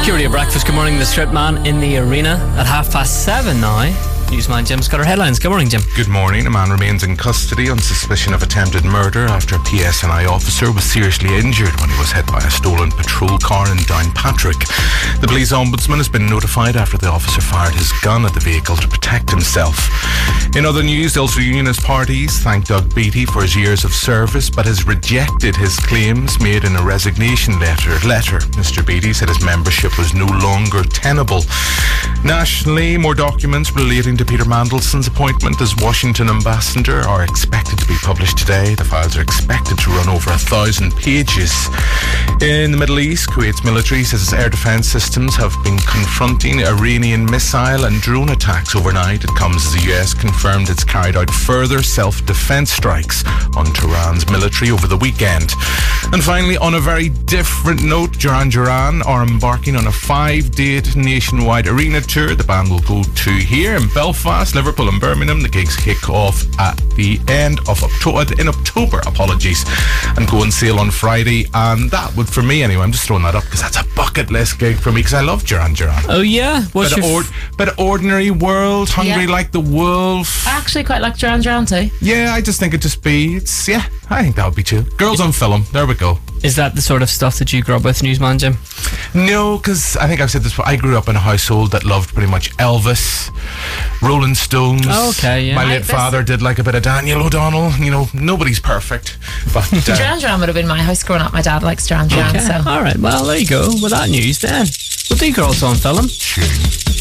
Security at breakfast. Good morning. The Strip Man in the arena at 7:30 now. Newsman Jim's got our headlines. Good morning, Jim. Good morning. A man remains in custody on suspicion of attempted murder after a PSNI officer was seriously injured when he was hit by a stolen patrol car in Downpatrick. The police ombudsman has been notified after the officer fired his gun at the vehicle to protect himself. In other news, the Ulster Unionist parties thanked Doug Beattie for his years of service, but has rejected his claims made in a resignation letter. Mr. Beattie said his membership was no longer tenable. Nationally, more documents relating to Peter Mandelson's appointment as Washington ambassador are expected to be published today. The files are expected to run over 1,000 pages. In the Middle East, Kuwait's military says its air defence systems have been confronting Iranian missile and drone attacks overnight. It comes as the US confirmed it's carried out further self-defence strikes on Tehran's military over the weekend. And finally, on a very different note, Duran Duran are embarking on a 5-date nationwide arena tour. The band will go to here in Belfast, Liverpool and Birmingham. The gigs kick off at the end of October, and go on sale on Friday. And that would, for me anyway, I'm just throwing that up because that's a bucket list gig for me because I love Duran Duran. Oh yeah? Bit of Ordinary World, Hungry Like the Wolf. I actually quite like Duran Duran too. Yeah, I just think I think that would be too. Girls on Film, there we go. Is that the sort of stuff that you grew up with, Newsman Jim? No, because I think I've said this before. I grew up in a household that loved pretty much Elvis, Rolling Stones. Oh, okay, yeah. My late father did like a bit of Daniel O'Donnell. You know, nobody's perfect. But Duran Duran would have been my house growing up. My dad likes Duran Duran. Okay. So. All right, well, there you go. With that news then, we'll do Girls on Film. Sure.